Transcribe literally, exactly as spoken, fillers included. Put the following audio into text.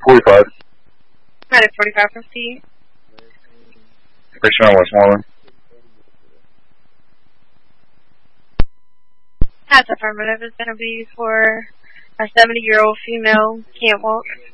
forty-five. Alright, forty-five fifty. Station on Westmoreland. That's affirmative. It's going to be for a seventy-year-old female, can't walk.